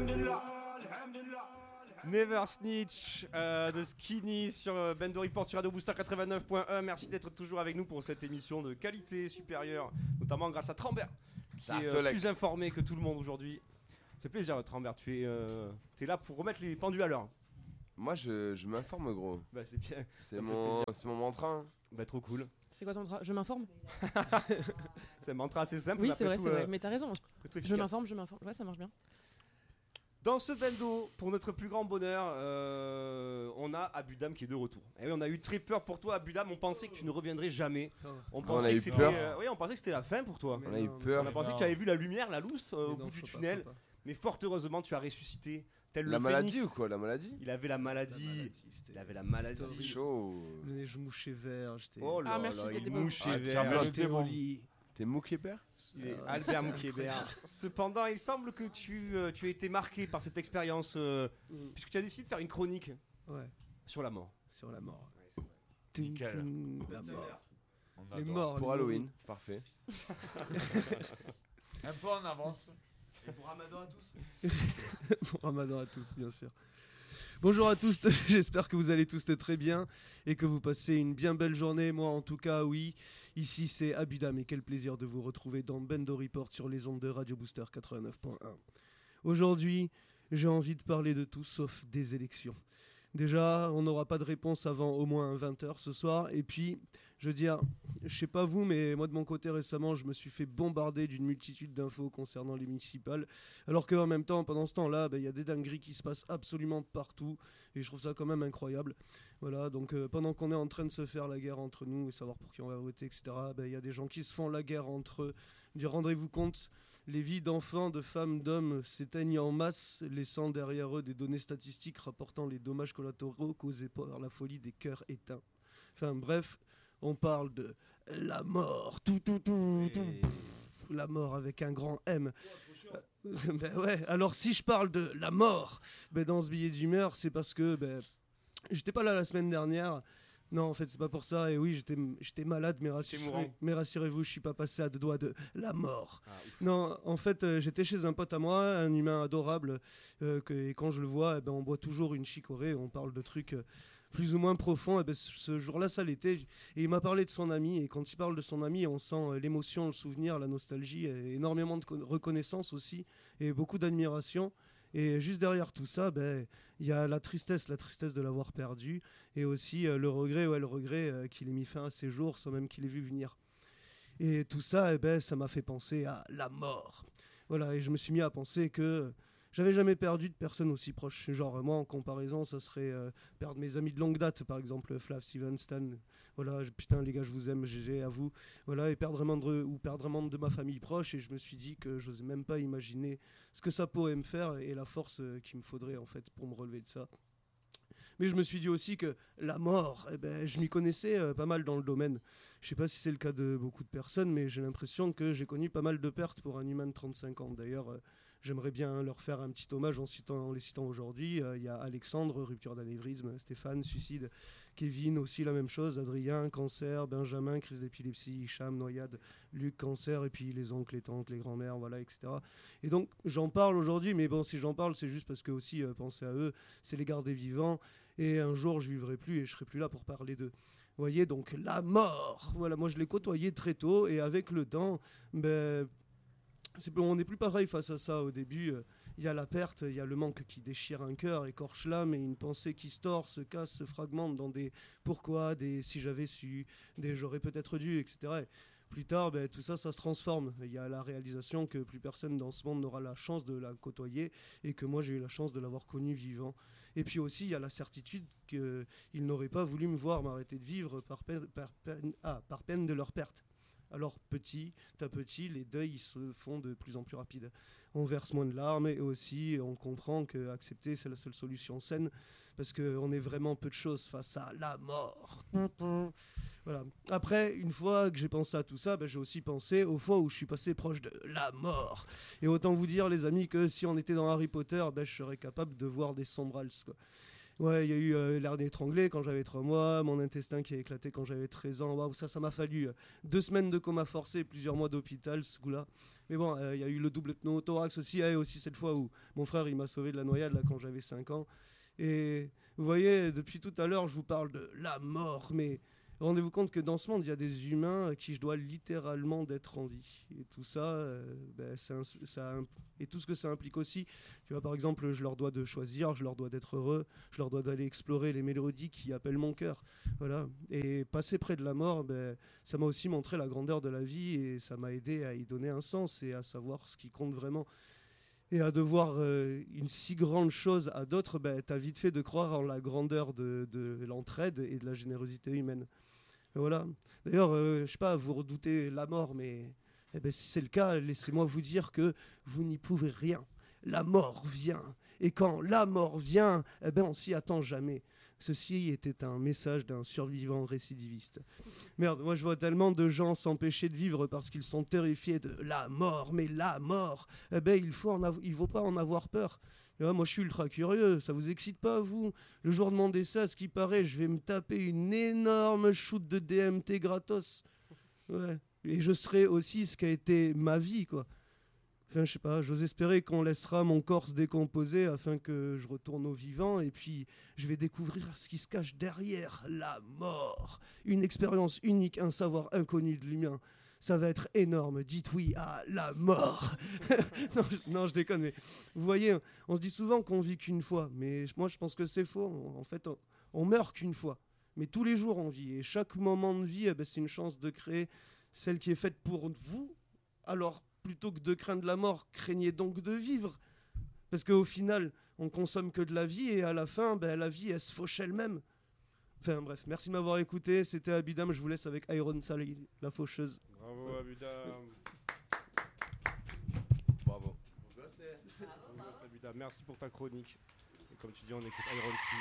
Never Snitch de Skinny sur Bendo Report sur Radio Booster 89.1. Merci d'être toujours avec nous pour cette émission de qualité supérieure, notamment grâce à Trambert qui est plus informé que tout le monde aujourd'hui. Ça fait plaisir, Trambert. Tu es là pour remettre les pendules à l'heure. Moi je m'informe, gros. Bah c'est bien. C'est mon mantra. Hein. Bah trop cool. C'est quoi ton mantra? Je m'informe. C'est un mantra assez simple. Oui, c'est vrai, mais t'as raison. Je m'informe. Ouais, ça marche bien. Dans ce bendo, pour notre plus grand bonheur, on a Abudam qui est de retour. Et oui, on a eu très peur pour toi, Abudam. On pensait que tu ne reviendrais jamais. On pensait que c'était la fin pour toi. On a eu peur. On a pensé que tu avais vu la lumière, la lousse au bout du tunnel. Mais fort heureusement, tu as ressuscité. Tel la le maladie phénix. ou quoi? La maladie? Il avait la maladie. Il avait la maladie. C'était chaud. Je mouchais vert. Oh là merci, là, t'étais il bon. mouchait vert. J'étais au lit. T'es Moukébert? Albert Moukébert. Cependant, il semble que tu as été marqué par cette expérience, puisque tu as décidé de faire une chronique sur la mort. Sur la mort. Nickel. La mort. On Les adore. morts. Pour Halloween, parfait. Un peu en avance. Et pour Ramadan à tous. Pour Ramadan à tous, bien sûr. Bonjour à tous, j'espère que vous allez tous très bien et que vous passez une bien belle journée. Moi, en tout cas, oui. Ici, c'est Abudam et quel plaisir de vous retrouver dans Bendo Report sur les ondes de Radio Booster 89.1. Aujourd'hui, j'ai envie de parler de tout sauf des élections. Déjà, on n'aura pas de réponse avant au moins 20h ce soir. Et puis, je veux dire, je sais pas vous, mais moi de mon côté récemment, je me suis fait bombarder d'une multitude d'infos concernant les municipales. Alors qu'en même temps, pendant ce temps-là, y a des dingueries qui se passent absolument partout. Et je trouve ça quand même incroyable. Voilà, donc pendant qu'on est en train de se faire la guerre entre nous et savoir pour qui on va voter, etc., y a des gens qui se font la guerre entre eux. Rendez-vous compte, les vies d'enfants, de femmes, d'hommes s'éteignent en masse, laissant derrière eux des données statistiques rapportant les dommages collatéraux causés par la folie des cœurs éteints. Enfin bref, on parle de la mort. La mort avec un grand M. Alors si je parle de la mort, dans ce billet d'humeur, c'est parce que j'étais pas là la semaine dernière. Non, en fait, c'est pas pour ça. Et oui, j'étais malade, mais rassurez-vous, je suis pas passé à deux doigts de la mort. Non, en fait, j'étais chez un pote à moi, un humain adorable, et quand je le vois, on boit toujours une chicorée, on parle de trucs plus ou moins profonds. Ce jour-là, ça l'était. Et il m'a parlé de son ami, et quand il parle de son ami, on sent l'émotion, le souvenir, la nostalgie, et énormément de reconnaissance aussi, et beaucoup d'admiration. Et juste derrière tout ça, il y a la tristesse de l'avoir perdu, et aussi le regret qu'il ait mis fin à ses jours sans même qu'il ait vu venir. Et tout ça, ça m'a fait penser à la mort. Voilà, et je me suis mis à penser que j'avais jamais perdu de personne aussi proche. Genre, moi, en comparaison, ça serait perdre mes amis de longue date, par exemple, Flav, Steven, Stan. Voilà, putain, les gars, je vous aime, GG, à vous. Voilà, et perdre un membre de ma famille proche. Et je me suis dit que je n'osais même pas imaginer ce que ça pourrait me faire et la force qu'il me faudrait, en fait, pour me relever de ça. Mais je me suis dit aussi que la mort, je m'y connaissais pas mal dans le domaine. Je sais pas si c'est le cas de beaucoup de personnes, mais j'ai l'impression que j'ai connu pas mal de pertes pour un humain de 35 ans. D'ailleurs, j'aimerais bien leur faire un petit hommage en les citant aujourd'hui. Il y a Alexandre, rupture d'anévrisme, Stéphane, suicide, Kevin aussi la même chose, Adrien, cancer, Benjamin, crise d'épilepsie, Hicham, noyade, Luc, cancer, et puis les oncles, les tantes, les grands-mères, voilà, etc. Et donc j'en parle aujourd'hui, mais bon, si j'en parle, c'est juste parce que aussi, pensez à eux, c'est les garder vivants, et un jour je vivrai plus et je serai plus là pour parler d'eux. Vous voyez, donc la mort, voilà, moi je l'ai côtoyé très tôt, et avec le temps, on n'est plus pareil face à ça. Au début, il y a la perte, il y a le manque qui déchire un cœur, écorche l'âme, et une pensée qui se tord, se casse, se fragmente dans des pourquoi, des si j'avais su, des j'aurais peut-être dû, etc. Et plus tard, tout ça, ça se transforme. Il y a la réalisation que plus personne dans ce monde n'aura la chance de la côtoyer, et que moi j'ai eu la chance de l'avoir connu vivant. Et puis aussi, il y a la certitude qu'il n'aurait pas voulu me voir m'arrêter de vivre par peine de leur perte. Alors petit à petit, les deuils se font de plus en plus rapides. On verse moins de larmes, et aussi on comprend qu'accepter c'est la seule solution saine, parce qu'on est vraiment peu de choses face à la mort. Voilà. Après, une fois que j'ai pensé à tout ça, j'ai aussi pensé aux fois où je suis passé proche de la mort. Et autant vous dire, les amis, que si on était dans Harry Potter, je serais capable de voir des sombrals, quoi. Ouais, il y a eu l'air d'étrangler quand j'avais 3 mois, mon intestin qui a éclaté quand j'avais 13 ans. Waouh, ça m'a fallu 2 semaines de coma forcé et plusieurs mois d'hôpital, ce coup-là. Mais bon, il y a eu le double pneumothorax aussi, et aussi cette fois où mon frère il m'a sauvé de la noyade là, quand j'avais 5 ans. Et vous voyez, depuis tout à l'heure, je vous parle de la mort, mais rendez-vous compte que dans ce monde, il y a des humains à qui je dois littéralement d'être en vie. Et tout ça, et tout ce que ça implique aussi. Tu vois, par exemple, je leur dois de choisir, je leur dois d'être heureux, je leur dois d'aller explorer les mélodies qui appellent mon cœur. Voilà. Et passer près de la mort, ça m'a aussi montré la grandeur de la vie et ça m'a aidé à y donner un sens et à savoir ce qui compte vraiment. Et à devoir une si grande chose à d'autres, t'as vite fait de croire en la grandeur de l'entraide et de la générosité humaine. Et voilà. D'ailleurs, je sais pas, vous redoutez la mort, mais si c'est le cas, laissez-moi vous dire que vous n'y pouvez rien. La mort vient. Et quand la mort vient, on s'y attend jamais. Ceci était un message d'un survivant récidiviste. Merde, moi je vois tellement de gens s'empêcher de vivre parce qu'ils sont terrifiés de la mort. Mais la mort, il faut pas en avoir peur. Et moi je suis ultra curieux, ça vous excite pas vous? Le jour de mon décès, à ce qui paraît, je vais me taper une énorme shoot de DMT gratos. Ouais. Et je serai aussi ce qu'a été ma vie, quoi. Enfin, je sais pas, j'ose espérer qu'on laissera mon corps se décomposer afin que je retourne au vivant et puis je vais découvrir ce qui se cache derrière la mort. Une expérience unique, un savoir inconnu de l'humain. Ça va être énorme, dites oui à la mort. non, je déconne, mais vous voyez, on se dit souvent qu'on vit qu'une fois, mais moi je pense que c'est faux. En fait, on meurt qu'une fois, mais tous les jours on vit et chaque moment de vie, c'est une chance de créer celle qui est faite pour vous. Alors, plutôt que de craindre la mort, craignez donc de vivre. Parce qu'au final, on consomme que de la vie et à la fin, la vie, elle se fauche elle-même. Enfin bref, merci de m'avoir écouté. C'était Abidam, je vous laisse avec Iron Sally, la faucheuse. Bravo Abidam. Bravo. Abidam. Merci pour ta chronique. Et comme tu dis, on écoute Iron Sea